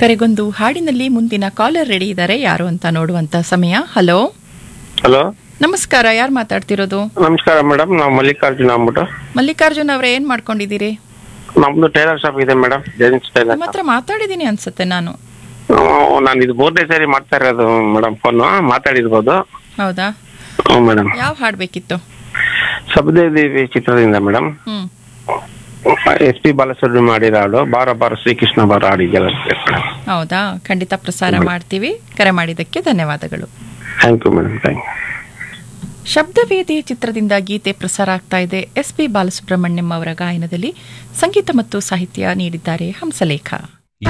ಕರೆಗೊಂದು ಹಾಡಿನಲ್ಲಿ ಮುಂದಿನ ಕಾಲರ್ ರೆಡಿ ಇದ್ದಾರೆ ಯಾರು ಅಂತ ನೋಡುವಂತ ಸಮಯ. ಹಲೋ ಹಲೋ, ನಮಸ್ಕಾರ, ಯಾರು ಮಾತಾಡ್ತಿರೋದು? ನಮಸ್ಕಾರ ಮೇಡಮ್. ನಾವು ಮಲ್ಲಿಕಾರ್ಜುನ ಅಂದ್ಬಿಟ್ಟು. ಮಲ್ಲಿಕಾರ್ಜುನ್ ಅವರೇ, ಏನ್ ಮಾಡ್ಕೊಂಡಿದ್ದೀರಿ? ನಮ್ದು ಟೈಲರ್ ಶಾಪ್ ಇದೆ ಮೇಡಮ್, ಜೆಂಟ್ಸ್ ಟೈಲರ್ ನಿಮ್ಮ ಹತ್ರ ಮಾತಾಡಿದೀನಿ ಅನ್ಸುತ್ತೆ ನಾನು. ನಾನು ಇದು 3ನೇ ಸರಿ ಮಾಡ್ತಾ ಇರೋದು ಮೇಡಮ್, ಫೋನ್ ಮಾತಾಡಿರ್ಬೋದು. ಹೌದಾ? ಹ್ಞೂ ಮೇಡಮ್. ಯಾವ ಹಾಡ್ ಬೇಕಿತ್ತು? ಸಬದೇವಿ ಚಿತ್ರದಿಂದ ಮೇಡಮ್. ಹ್ಮ್ SP ಬಾಲಸುಬ್ರಹ್ಮಣ್ಯ ಮಾಡಿರೋ ಹಾಡು ಬಾರ ಬಾರ ಶ್ರೀಕೃಷ್ಣ ಬಾರ ಹಾಡಿಗೆಲ್ಲ. ಹೌದಾ? ಖಂಡಿತ ಪ್ರಸಾರ ಮಾಡ್ತೀವಿ. ಕರೆ ಮಾಡಿದ್ದಕ್ಕೆ ಧನ್ಯವಾದಗಳು. Thank you madam, thank you. ಶಬ್ದವೇದಿ ಚಿತ್ರದಿಂದ ಗೀತೆ ಪ್ರಸಾರ ಆಗ್ತಾ ಇದೆ. SP ಬಾಲಸುಬ್ರಹ್ಮಣ್ಯಂ ಅವರ ಗಾಯನದಲ್ಲಿ ಸಂಗೀತ ಮತ್ತು ಸಾಹಿತ್ಯ ನೀಡಿದ್ದಾರೆ ಹಂಸಲೇಖ.